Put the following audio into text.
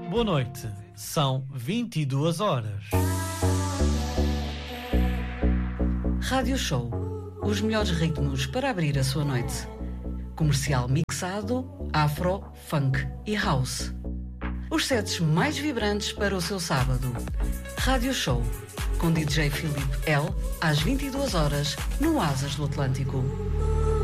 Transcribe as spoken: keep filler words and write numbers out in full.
Boa noite. São vinte e duas horas. Rádio Show. Os melhores ritmos para abrir a sua noite. Comercial mixado, afro, funk e house. Os sets mais vibrantes para o seu sábado. Rádio Show. Com D J Filipe L. às vinte e duas horas no Asas do Atlântico.